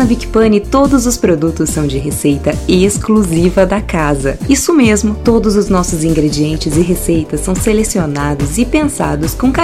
na Vicpani, todos os produtos são de receita exclusiva da casa. Isso mesmo, todos os nossos ingredientes e receitas são selecionados e pensados com carinho